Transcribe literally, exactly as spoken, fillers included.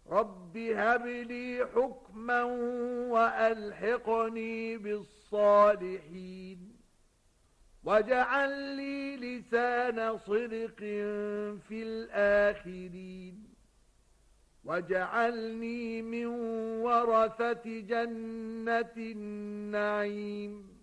رب هب لي حكما وألحقني بالصالحين واجعل لي لسان صدق في الآخرين واجعلني من ورثة جنة النعيم